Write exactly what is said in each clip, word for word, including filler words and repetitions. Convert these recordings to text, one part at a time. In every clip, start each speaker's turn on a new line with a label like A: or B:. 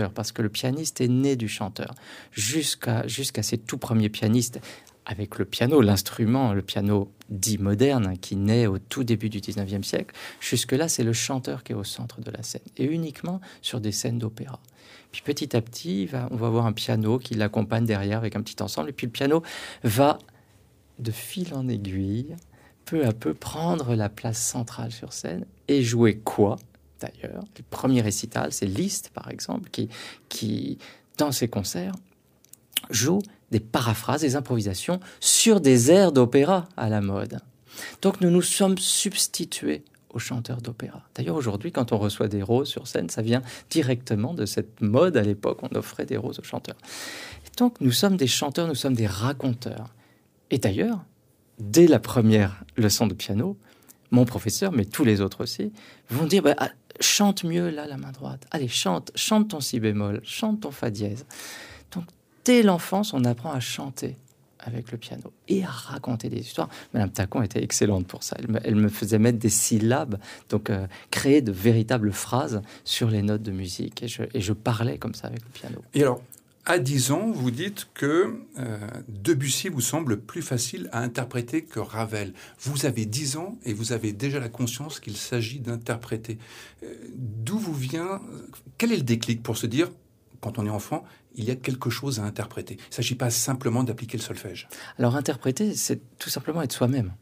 A: parce que le pianiste est né du chanteur. Jusqu'à, jusqu'à ces tout premiers pianistes, avec le piano, l'instrument, le piano dit moderne, qui naît au tout début du dix-neuvième siècle, jusque-là, c'est le chanteur qui est au centre de la scène, et uniquement sur des scènes d'opéra. Puis petit à petit, va, on va avoir un piano qui l'accompagne derrière avec un petit ensemble, et puis le piano va, de fil en aiguille, peu à peu prendre la place centrale sur scène, et jouer quoi, d'ailleurs? Le premier récital, c'est Liszt, par exemple, qui, qui dans ses concerts, joue des paraphrases, des improvisations sur des airs d'opéra à la mode. Donc nous nous sommes substitués aux chanteurs d'opéra. D'ailleurs, aujourd'hui, quand on reçoit des roses sur scène, ça vient directement de cette mode. À l'époque, on offrait des roses aux chanteurs. Et donc, nous sommes des chanteurs, nous sommes des raconteurs. Et d'ailleurs, dès la première leçon de piano, mon professeur, mais tous les autres aussi, vont dire bah, ah, chante mieux là, la main droite. Allez, chante, chante ton si bémol, chante ton fa dièse. Donc, dès l'enfance, on apprend à chanter avec le piano et à raconter des histoires. Madame Tacon était excellente pour ça. Elle me, elle me faisait mettre des syllabes, donc euh, créer de véritables phrases sur les notes de musique. Et je, et je parlais comme ça avec le piano.
B: Et alors, à dix ans, vous dites que euh, Debussy vous semble plus facile à interpréter que Ravel. Vous avez dix ans et vous avez déjà la conscience qu'il s'agit d'interpréter. Euh, d'où vous vient... Quel est le déclic pour se dire, quand on est enfant, il y a quelque chose à interpréter? Il ne s'agit pas simplement d'appliquer le solfège.
A: Alors, interpréter, c'est tout simplement être soi-même.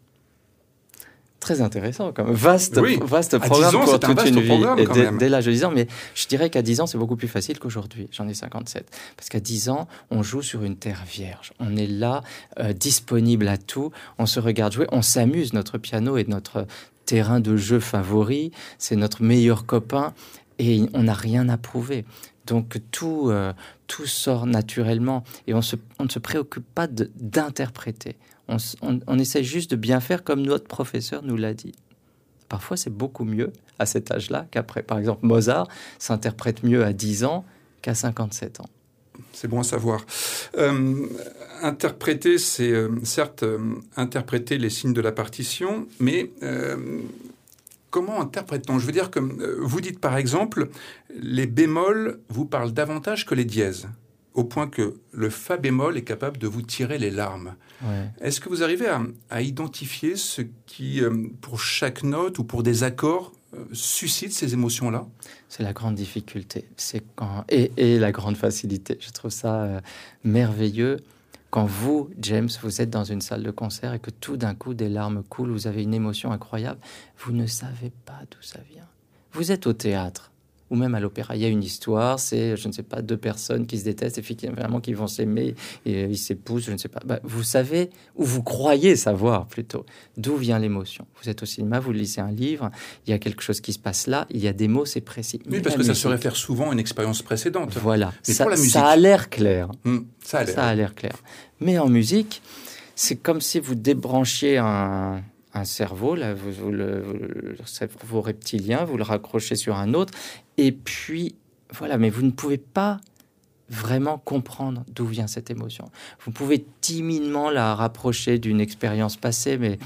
A: Très intéressant, comme vaste,
B: oui.
A: vaste
B: à
A: programme
B: dix ans,
A: pour
B: c'est
A: toute
B: un vaste
A: une vie.
B: Programme,
A: et
B: quand
A: dès,
B: même.
A: dès l'âge de dix ans, mais je dirais qu'à dix ans, c'est beaucoup plus facile qu'aujourd'hui. J'en ai cinquante-sept. Parce qu'à dix ans, on joue sur une terre vierge. On est là, euh, disponible à tout. On se regarde jouer. On s'amuse. Notre piano est notre terrain de jeu favori. C'est notre meilleur copain. Et on n'a rien à prouver. Donc tout, euh, tout sort naturellement et on, se, on ne se préoccupe pas de, d'interpréter. On, on, on essaie juste de bien faire comme notre professeur nous l'a dit. Parfois, c'est beaucoup mieux à cet âge-là qu'après. Par exemple, Mozart s'interprète mieux à dix ans qu'à cinquante-sept ans.
B: C'est bon à savoir. Euh, interpréter, c'est euh, certes euh, interpréter les signes de la partition, mais... Euh, comment interprète-t-on? Je veux dire que euh, vous dites par exemple, les bémols vous parlent davantage que les dièses, au point que le fa bémol est capable de vous tirer les larmes.
A: Ouais.
B: Est-ce que vous arrivez à, à identifier ce qui, euh, pour chaque note ou pour des accords, euh, suscite ces émotions-là?
A: C'est la grande difficulté, c'est quand et, et la grande facilité. Je trouve ça euh, merveilleux. Quand vous, James, vous êtes dans une salle de concert et que tout d'un coup, des larmes coulent, vous avez une émotion incroyable, vous ne savez pas d'où ça vient. Vous êtes au théâtre ou même à l'opéra. Il y a une histoire, c'est, je ne sais pas, deux personnes qui se détestent et finalement qui vont s'aimer et ils s'épousent, je ne sais pas. Bah, vous savez, ou vous croyez savoir plutôt, d'où vient l'émotion. Vous êtes au cinéma, vous lisez un livre, il y a quelque chose qui se passe là, il y a des mots, c'est précis.
B: Oui, parce que musique, ça se réfère souvent à une expérience précédente.
A: Voilà,
B: mais
A: ça,
B: pour la musique,
A: ça a l'air clair.
B: Hum, ça a l'air.
A: Ça a l'air clair. Mais en musique, c'est comme si vous débranchiez un... un cerveau, là, vous, vous le, vous, le cerveau reptilien, vous le raccrochez sur un autre, et puis, voilà, mais vous ne pouvez pas vraiment comprendre d'où vient cette émotion. Vous pouvez timidement la rapprocher d'une expérience passée, mais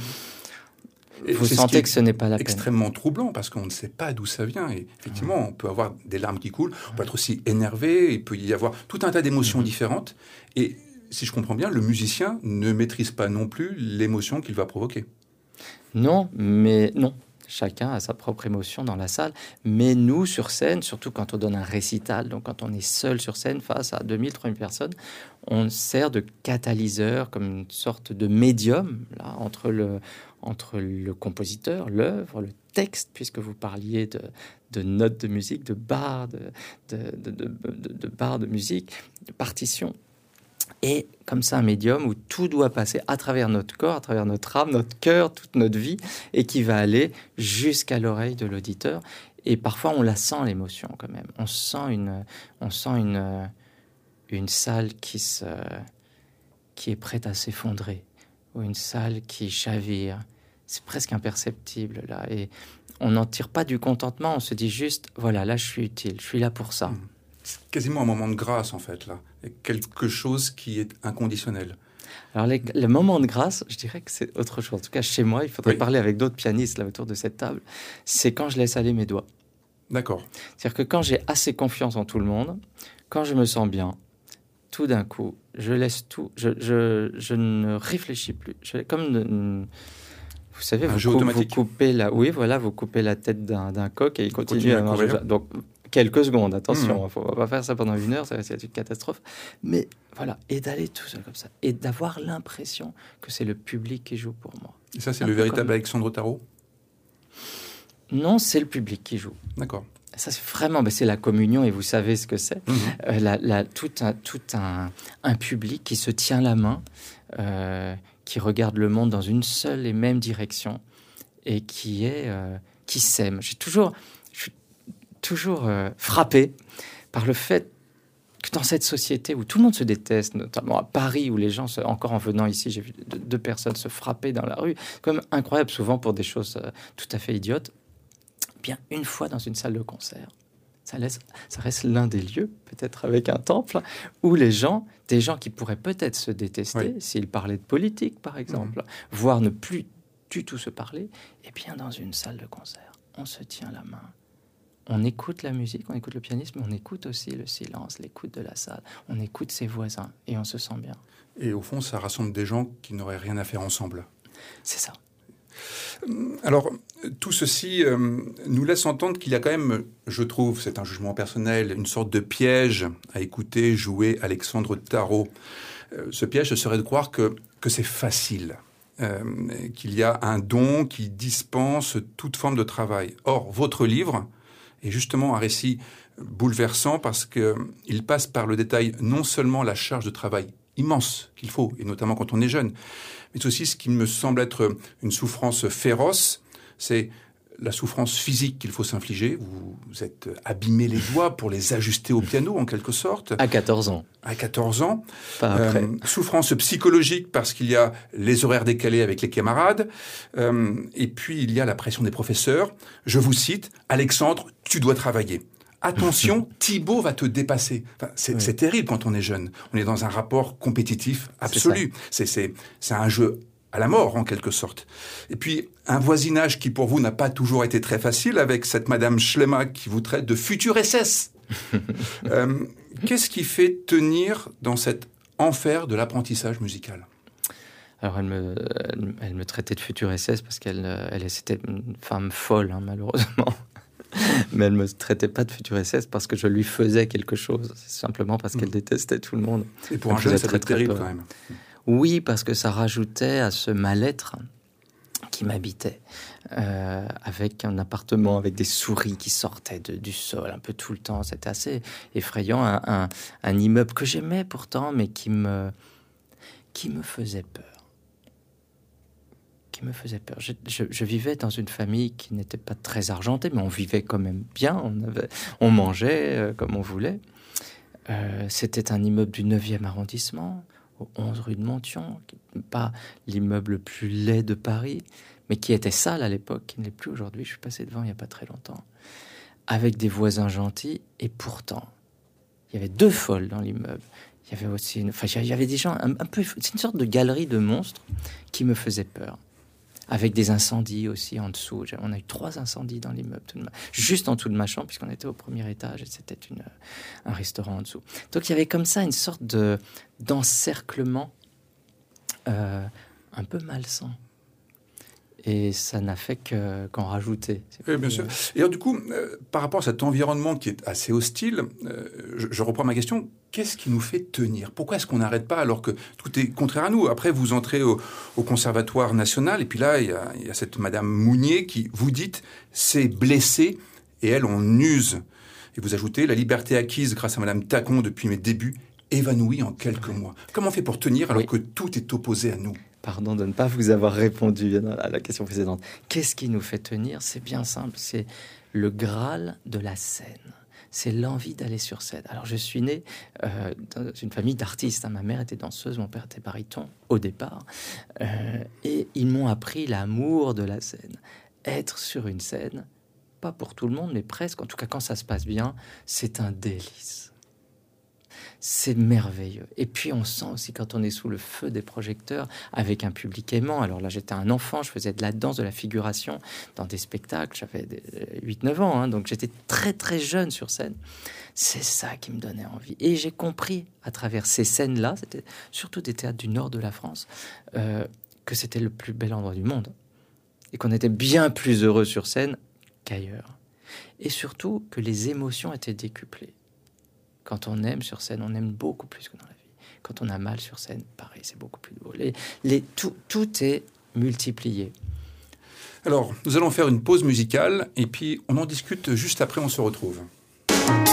A: et vous sentez ce que ce n'est pas la peine.
B: C'est extrêmement troublant, parce qu'on ne sait pas d'où ça vient. Et effectivement, mmh. on peut avoir des larmes qui coulent, on peut être aussi énervé, il peut y avoir tout un tas d'émotions mmh. différentes, et si je comprends bien, le musicien ne maîtrise pas non plus l'émotion qu'il va provoquer.
A: Non, mais non. Chacun a sa propre émotion dans la salle. Mais nous, sur scène, surtout quand on donne un récital, donc quand on est seul sur scène face à deux mille, trois mille personnes, on sert de catalyseur, comme une sorte de médium là, entre, le, entre le compositeur, l'œuvre, le texte, puisque vous parliez de, de notes de musique, de barres de, de, de, de, de, de barres de musique, de partitions. Et comme ça, un médium où tout doit passer à travers notre corps, à travers notre âme, notre cœur, toute notre vie, et qui va aller jusqu'à l'oreille de l'auditeur. Et parfois, on la sent, l'émotion, quand même. On sent une, on sent une, une salle qui, se, qui est prête à s'effondrer, ou une salle qui chavire. C'est presque imperceptible, là. Et on n'en tire pas du contentement, on se dit juste, voilà, là, je suis utile, je suis là pour ça.
B: Mmh. C'est quasiment un moment de grâce, en fait, là. Quelque chose qui est inconditionnel.
A: Alors, les, le moment de grâce, je dirais que c'est autre chose. En tout cas, chez moi, il faudrait oui. parler avec d'autres pianistes là autour de cette table. C'est quand je laisse aller mes doigts.
B: D'accord.
A: C'est-à-dire que quand j'ai assez confiance en tout le monde, quand je me sens bien, tout d'un coup, je laisse tout, je, je, je ne réfléchis plus. Je, comme une, vous savez,
B: Un
A: vous,
B: jeu
A: coup, vous
B: automatique.
A: coupez la, oui, voilà, vous coupez la tête d'un, d'un coq et il continue,
B: continue
A: à
B: à
A: manger.
B: courir.
A: Donc quelques secondes, attention, il
B: Mmh.
A: ne faut pas faire ça pendant une heure, ça va être une catastrophe. Mais voilà, et d'aller tout seul comme ça, et d'avoir l'impression que c'est le public qui joue pour moi.
B: Et ça, c'est
A: Un
B: le
A: peu
B: véritable
A: comme-
B: Alexandre Tarot?
A: Non, c'est le public qui joue.
B: D'accord.
A: Ça, c'est vraiment, ben, c'est la communion et vous savez ce que c'est.
B: Mmh.
A: Euh, la, la- tout un, tout un, un public qui se tient la main, euh, qui regarde le monde dans une seule et même direction et qui est, euh, qui s'aime. J'ai toujours, je suis toujours euh, frappé par le fait que dans cette société où tout le monde se déteste, notamment à Paris, où les gens, se, encore en venant ici, j'ai vu deux, deux personnes se frapper dans la rue, comme incroyable, souvent pour des choses euh, tout à fait idiotes. Bien, une fois dans une salle de concert, ça, laisse, ça reste l'un des lieux, peut-être avec un temple, où les gens, des gens qui pourraient peut-être se détester,
B: Oui.
A: s'ils parlaient de politique, par exemple, mmh. voire ne plus du tout se parler, et bien dans une salle de concert, on se tient la main. On écoute la musique, on écoute le pianiste, mais on écoute aussi le silence, l'écoute de la salle. On écoute ses voisins et on se sent bien.
B: Et au fond, ça rassemble des gens qui n'auraient rien à faire ensemble.
A: C'est ça.
B: Alors, tout ceci euh, nous laisse entendre qu'il y a quand même, je trouve, c'est un jugement personnel, une sorte de piège à écouter jouer Alexandre Tarot. Euh, ce piège, ce serait de croire que, que c'est facile, euh, qu'il y a un don qui dispense toute forme de travail. Or, votre livre est justement un récit bouleversant parce qu'il passe par le détail non seulement la charge de travail immense qu'il faut, et notamment quand on est jeune, mais c'est aussi ce qui me semble être une souffrance féroce, c'est la souffrance physique qu'il faut s'infliger. Vous, vous êtes abîmé les doigts pour les ajuster au piano, en quelque sorte.
A: À quatorze ans.
B: À quatorze ans.
A: Pas après.
B: Euh, souffrance psychologique parce qu'il y a les horaires décalés avec les camarades. Euh, et puis, il y a la pression des professeurs. Je vous cite, « Alexandre, tu dois travailler. » Attention, Thibaut va te dépasser. Enfin, c'est, oui. c'est terrible quand on est jeune. On est dans un rapport compétitif absolu. C'est, c'est, c'est un jeu à la mort, en quelque sorte. Et puis, un voisinage qui, pour vous, n'a pas toujours été très facile, avec cette Madame Schlema qui vous traite de futur S S. euh, qu'est-ce qui fait tenir dans cet enfer de l'apprentissage musical ?
A: Alors, elle me, elle, elle me traitait de futur S S parce qu'elle elle, c'était une femme folle, hein, malheureusement. Mais elle ne me traitait pas de futur S S parce que je lui faisais quelque chose. C'est simplement parce qu'elle détestait tout le monde.
B: Et pour un jeune, ça doit être terrible quand même.
A: Oui, parce que ça rajoutait à ce mal-être qui m'habitait, euh, avec un appartement avec des souris qui sortaient de, du sol un peu tout le temps. C'était assez effrayant. Un, un, un immeuble que j'aimais pourtant, mais qui me, qui me faisait peur. Qui me faisait peur. Je, je, je vivais dans une famille qui n'était pas très argentée, mais on vivait quand même bien. On, avait, on mangeait euh, comme on voulait. Euh, c'était un immeuble du neuvième arrondissement, au onze rue de Montion, qui n'est pas l'immeuble le plus laid de Paris, mais qui était sale à l'époque, qui ne l'est plus aujourd'hui. Je suis passé devant il n'y a pas très longtemps. Avec des voisins gentils, et pourtant, il y avait deux folles dans l'immeuble. Il y avait aussi, une, enfin, il y avait des gens un, un peu. C'est une sorte de galerie de monstres qui me faisait peur. Avec des incendies aussi en dessous. On a eu trois incendies dans l'immeuble, juste en dessous de ma chambre, puisqu'on était au premier étage et c'était une, un restaurant en dessous. Donc il y avait comme ça une sorte de, d'encerclement euh, un peu malsain. Et ça n'a fait que, qu'en rajouter.
B: Oui, bien sûr. Et alors, du coup, euh, par rapport à cet environnement qui est assez hostile, euh, je, je reprends ma question. Qu'est-ce qui nous fait tenir ? Pourquoi est-ce qu'on n'arrête pas alors que tout est contraire à nous ? Après, vous entrez au, au Conservatoire national, et puis là, il y a, il y a cette Madame Mounier qui, vous dites, s'est blessée, et elle, on use. Et vous ajoutez, la liberté acquise grâce à Madame Tacon depuis mes débuts, évanouie en quelques oui. mois. Comment on fait pour tenir alors oui. que tout est opposé à nous ?
A: Pardon de ne pas vous avoir répondu à la question précédente. Qu'est-ce qui nous fait tenir ? C'est bien simple, c'est le Graal de la scène. C'est l'envie d'aller sur scène. Alors, je suis né euh, dans une famille d'artistes. Hein. Ma mère était danseuse, mon père était baryton au départ. Euh, et ils m'ont appris l'amour de la scène. Être sur une scène, pas pour tout le monde, mais presque, en tout cas quand ça se passe bien, c'est un délice. c'est merveilleux. Et puis on sent aussi quand on est sous le feu des projecteurs, avec un public aimant. Alors là, j'étais un enfant, je faisais de la danse, de la figuration dans des spectacles. J'avais huit neuf ans, hein, donc j'étais très très jeune sur scène. C'est ça qui me donnait envie. Et j'ai compris à travers ces scènes-là, c'était surtout des théâtres du nord de la France, euh, que c'était le plus bel endroit du monde. Et qu'on était bien plus heureux sur scène qu'ailleurs. Et surtout que les émotions étaient décuplées. Quand on aime sur scène, on aime beaucoup plus que dans la vie. Quand on a mal sur scène, pareil, c'est beaucoup plus beau. Les, les, tout, tout est multiplié.
B: Alors, nous allons faire une pause musicale et puis on en discute juste après, on se retrouve.